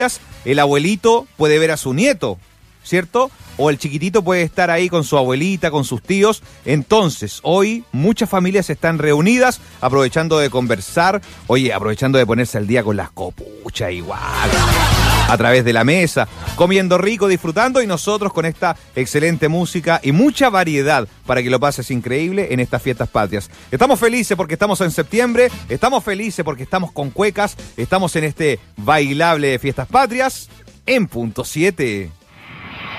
el abuelito puede ver a su nieto, ¿cierto? O el chiquitito puede estar ahí con su abuelita, con sus tíos. Entonces, hoy muchas familias están reunidas, aprovechando de conversar, aprovechando de ponerse al día con las copuchas igual, a través de la mesa, comiendo rico, disfrutando, y nosotros con esta excelente música y mucha variedad para que lo pases increíble en estas fiestas patrias. Estamos felices porque estamos en septiembre, estamos felices porque estamos con cuecas, estamos en este bailable de fiestas patrias en punto 7.